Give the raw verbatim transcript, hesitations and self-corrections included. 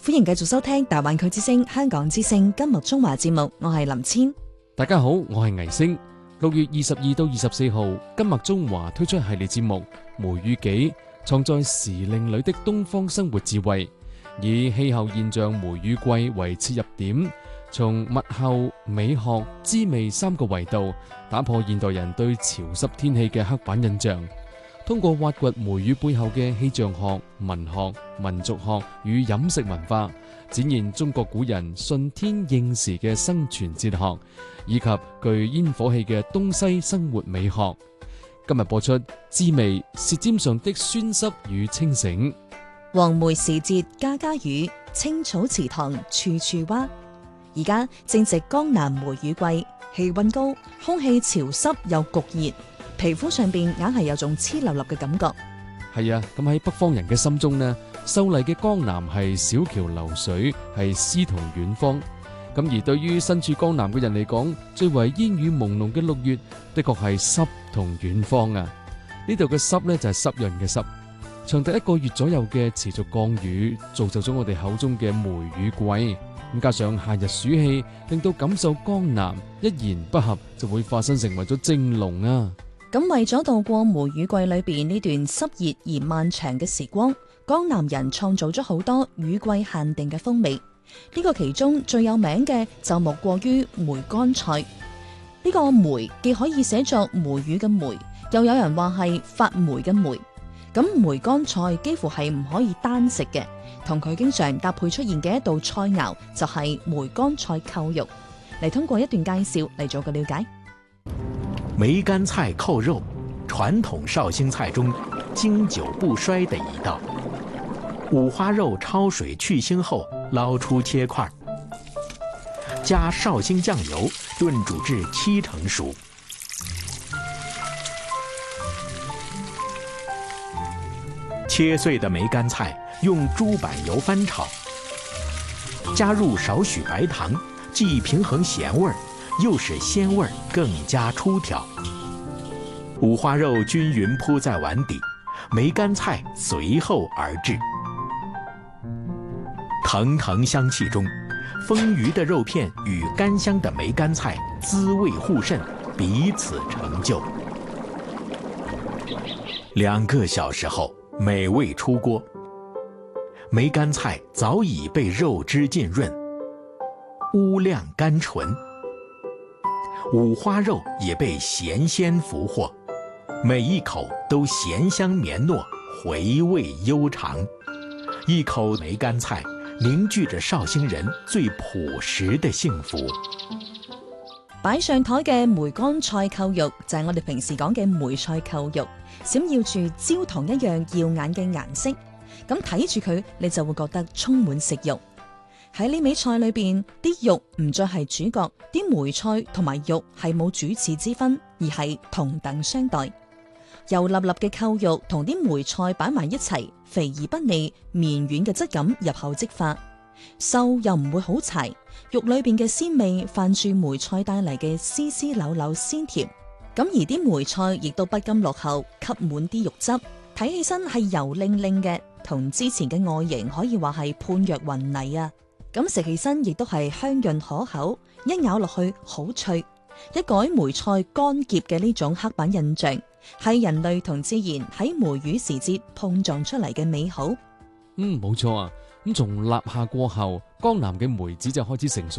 歡迎繼續收聽大灣區之聲香港之聲金麥中華節目，我係林千。 大家好，我係倪星。六月二十二到二十四號，金麥中華推出系列節目《梅雨紀》，藏在時令裏的東方生活智慧，以氣候現象梅雨季為切入點，從物候、美學、滋味三個維度，打破現代人對潮濕天氣嘅刻板印象。通過挖掘梅雨背後嘅氣象學、文學、民族學與飲食文化，展現中國古人順天應時嘅生存哲學，以及具煙火氣嘅東西生活美學。今日播出滋味舌尖上的酸濕與清醒。 黃梅時節家家雨，青草池塘處處蛙。而家正值江南梅雨季，氣溫高，空氣潮濕又焗熱，皮膚上邊硬係有種黐笠笠嘅感覺。 係啊，咁喺北方人嘅心中呢，秀麗嘅江南係小橋流水，係詩同遠方。咁而對於身處江南嘅人嚟講，最為煙雨朦朧嘅六月，的確係濕同遠方啊。呢度嘅濕呢，就係濕潤嘅濕，長達一個月左右嘅持續降雨，造就咗我哋口中嘅梅雨季。咁加上夏日暑氣，令到感受江南一言不合就會化身成為咗蒸籠啊！ 咁為咗度過梅雨季裏邊呢段濕熱而漫長嘅時光，江南人創造咗好多雨季限定嘅風味。呢個其中最有名嘅就莫過於梅乾菜。呢個梅既可以寫作梅雨嘅梅，又有人話係發霉嘅霉。咁梅乾菜幾乎係唔可以單食嘅，同佢經常搭配出現嘅一道菜肴就係梅乾菜扣肉。嚟通過一段介紹嚟做個了解。 梅乾菜扣肉，傳統紹興菜中經久不衰的一道。五花肉焯水去腥後，撈出切塊，加紹興醬油燉煮至七成熟。切碎的梅乾菜用豬板油翻炒，加入少許白糖，既平衡鹹味，又使鮮味更加出挑。五花肉均勻鋪在碗底，梅乾菜隨後而至。騰騰香氣中，豐腴的肉片與甘香的梅乾菜滋味互滲，彼此成就。兩個小時後，美味出鍋，梅乾菜早已被肉汁浸潤，烏亮甘醇，五花肉也被鹹鮮俘獲，每一口都鹹香綿糯，回味悠長。一口梅乾菜凝聚着紹興人最樸實的幸福。 擺上台嘅梅乾菜扣肉就係我哋平時講嘅梅菜扣肉，閃耀住焦糖一樣耀眼嘅顏色，咁睇住佢你就會覺得充滿食慾。喺呢味菜裏邊，啲肉唔再係主角，啲梅菜同埋肉係冇主次之分，而係同等相待。油粒粒嘅扣肉同啲梅菜擺埋一齊，肥而不膩，綿軟嘅質感入口即化，瘦又唔會好柴，肉裏邊嘅鮮味泛住梅菜帶嚟嘅絲絲柳柳鮮甜。咁而啲梅菜亦都不甘落後，吸滿啲肉汁，睇起身係油靈靈嘅，同之前嘅外形可以話係判若雲泥啊！咁食起身亦都係香潤可口，一咬落去好脆，一改梅菜乾澀嘅呢種刻板印象，係人類同自然喺梅雨時節碰撞出嚟嘅美好。 嗯，冇錯啊！咁從立夏過後，江南嘅梅子就開始成熟。